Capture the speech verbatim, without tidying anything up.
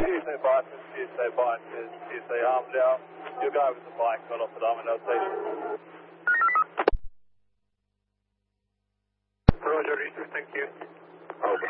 Tuesday Bison, Tuesday Bison, Tuesday Armadale. You'll go with the bike, got off at Armadale Station. Roger, Easter, thank you. Over.